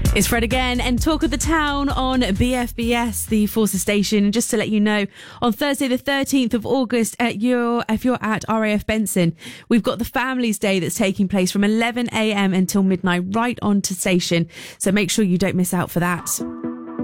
It's Fred again and Talk of the Town on BFBS, the Forces station. And just to let you know, on Thursday the 13th of August, if you're at RAF Benson, we've got the Families Day that's taking place from 11 a.m. until midnight right on to station. So make sure you don't miss out for that.